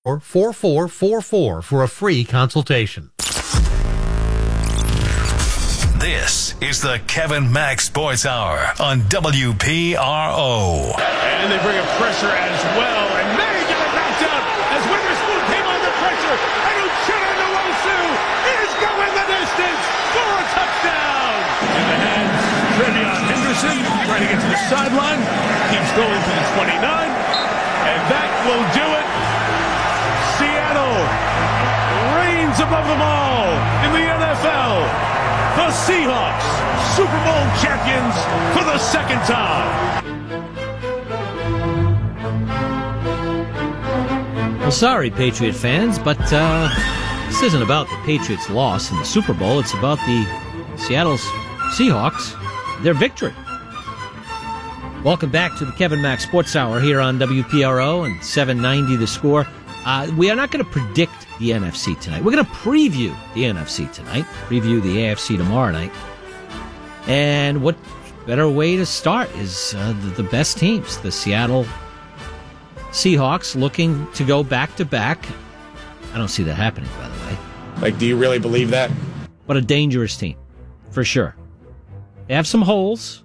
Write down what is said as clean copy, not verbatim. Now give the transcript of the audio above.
4444 for a free consultation. This is the Kevin Mack Sports Hour on WPRO. And they bring a pressure as well, and may get it knocked out as Witherspoon came under pressure, and Uchenna Nwosu is going the distance for a touchdown. In the hands, Trevion Henderson trying to get to the sideline, keeps going to the 29, and that will do it. Seattle reigns above them all in the NFL. The Seahawks, Super Bowl champions for the second time. Well, sorry, Patriot fans, but this isn't about the Patriots' loss in the Super Bowl. It's about the Seattle Seahawks, their victory. Welcome back to the Kevin Mack Sports Hour here on WPRO and 790 The Score. We are not going to predict the NFC tonight. We're going to preview the NFC tonight, preview the AFC tomorrow night. And what better way to start is the best teams, the Seattle Seahawks, looking to go back-to-back. I don't see that happening, by the way. Like, do you really believe that? But a dangerous team, for sure. They have some holes.